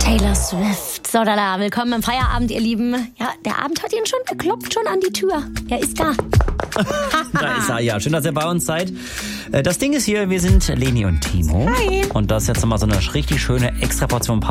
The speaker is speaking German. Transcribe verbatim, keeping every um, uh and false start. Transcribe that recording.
Taylor Swift. So, da, da. Willkommen im Feierabend, ihr Lieben. Ja, der Abend hat ihn schon, er klopft schon an die Tür. Er ist da. Da ist er, ja. Schön, dass ihr bei uns seid. Das Ding ist hier, wir sind Leni und Timo. Hi. Und das ist jetzt nochmal so eine richtig schöne Extraportion Pause.